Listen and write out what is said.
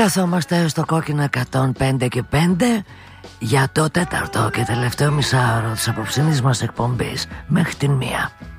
Καθόμαστε στο κόκκινο 105 και 5 για το τέταρτο και τελευταίο μισάωρο της απόψινής μας εκπομπής μέχρι την 1.